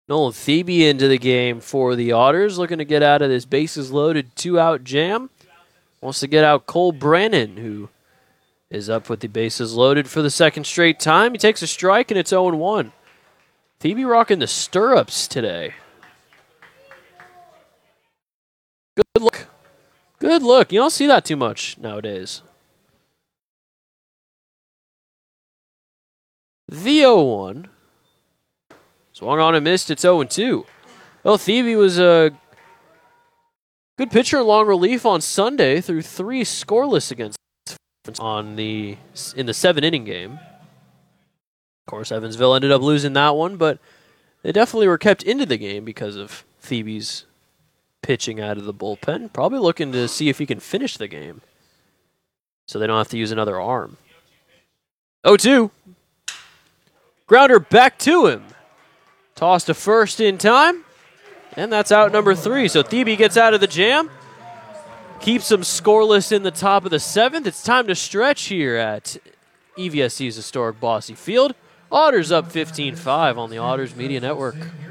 Nolan Thebe into the game for the Otters, looking to get out of this bases loaded 2-out jam. Wants to get out Cole Brannon, who is up with the bases loaded for the second straight time. He takes a strike, and it's 0-1. Thebe rocking the stirrups today. Good look. Good look. You don't see that too much nowadays. The 0-1. Swung on and missed. It's 0-2. Well, Thebe was a good pitcher in long relief on Sunday through 3 scoreless against in the 7-inning game. Of course, Evansville ended up losing that one, but they definitely were kept into the game because of Thebe's pitching out of the bullpen. Probably looking to see if he can finish the game so they don't have to use another arm. 0-2. Grounder back to him. Tossed to first in time, and that's out number 3. So Thebe gets out of the jam, keeps them scoreless in the top of the 7th. It's time to stretch here at EVSC's historic Bosse Field. Otters up 15-5 on the Otters Media Network.